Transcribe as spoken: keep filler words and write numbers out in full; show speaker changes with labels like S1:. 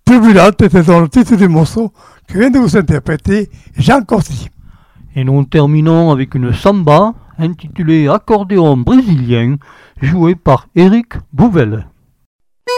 S1: Turbulente était dans le titre du morceau que vient de vous interpréter Jean Corsi.
S2: Et nous terminons avec une samba intitulée Accordéon brésilien, jouée par Éric Bouvelle.